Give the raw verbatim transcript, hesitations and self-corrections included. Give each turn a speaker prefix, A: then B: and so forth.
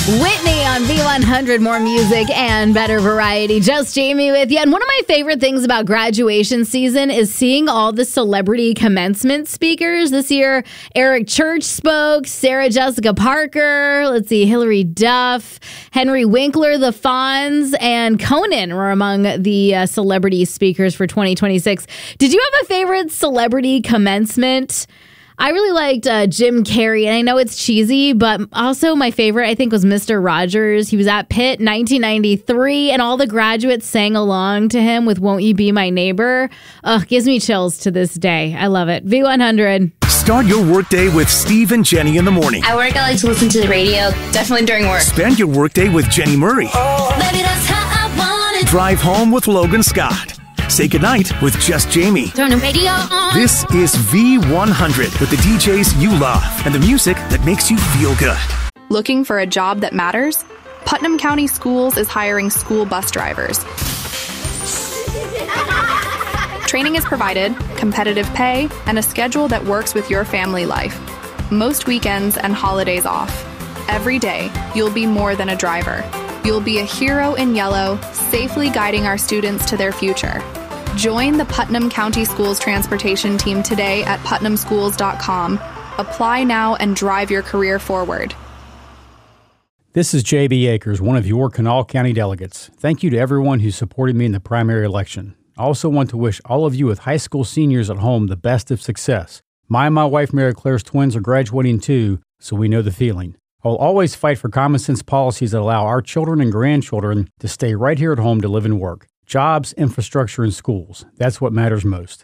A: Whitney on V one hundred, more music and better variety. Just Jamie with you. And one of my favorite things about graduation season is seeing all the celebrity commencement speakers. This year, Eric Church spoke, Sarah Jessica Parker, let's see, Hilary Duff, Henry Winkler, the Fonz, and Conan were among the uh, celebrity speakers for twenty twenty-six. Did you have a favorite celebrity commencement? I really liked uh, Jim Carrey, and I know it's cheesy, but also my favorite, I think, was Mister Rogers. He was at Pitt nineteen ninety-three, and all the graduates sang along to him with Won't You Be My Neighbor. Ugh, gives me chills to this day. I love it. V one hundred.
B: Start your workday with Steve and Jenny in the morning.
C: At work, I like to listen to the radio, definitely during work.
B: Spend your workday with Jenny Murray.
C: Oh, baby, that's how I want it.
B: Drive home with Logan Scott. Say goodnight with Just Jamie.
C: Turn the radio on.
B: This is V one hundred with the D Js you love and the music that makes you feel good.
D: Looking for a job that matters? Putnam County Schools is hiring school bus drivers. Training is provided, competitive pay, and a schedule that works with your family life. Most weekends and holidays off. Every day, you'll be more than a driver. You'll be a hero in yellow, safely guiding our students to their future. Join the Putnam County Schools transportation team today at putnam schools dot com. Apply now and drive your career forward.
E: This is J B Akers, one of your Kanawha County delegates. Thank you to everyone who supported me in the primary election. I also want to wish all of you with high school seniors at home the best of success. My and my wife Mary Claire's twins are graduating too, so we know the feeling. I will always fight for common sense policies that allow our children and grandchildren to stay right here at home to live and work. Jobs, infrastructure, and schools. That's what matters most.